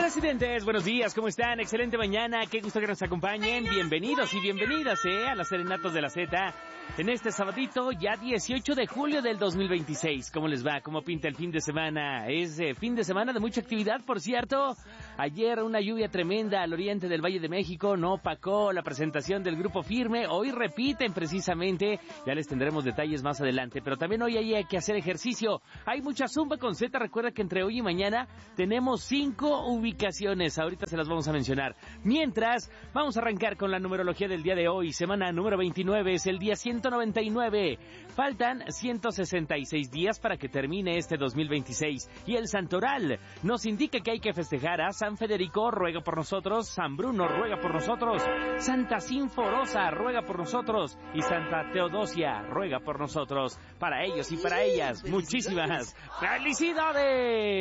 Residentes, buenos días, ¿cómo están? Excelente mañana, qué gusto que nos acompañen. Bienvenidos y bienvenidas a las Serenatas de la Z en este sabadito, ya 18 de julio del 2026. ¿Cómo les va? ¿Cómo pinta el fin de semana? Es fin de semana de mucha actividad, por cierto. Ayer una lluvia tremenda al oriente del Valle de México no opacó la presentación del Grupo Firme. Hoy repiten precisamente, ya les tendremos detalles más adelante, pero también hoy hay que hacer ejercicio. Hay mucha zumba con Z, recuerda que entre hoy y mañana tenemos 5 ubicaciones, ahorita se las vamos a mencionar. Mientras, vamos a arrancar con la numerología del día de hoy, semana número 29, es el día 199. Faltan 166 días para que termine este 2026. Y el santoral nos indica que hay que festejar a San Federico, ruega por nosotros, San Bruno, ruega por nosotros, Santa Sinforosa, ruega por nosotros, y Santa Teodosia, ruega por nosotros. Para ellos y para ellas, muchísimas felicidades.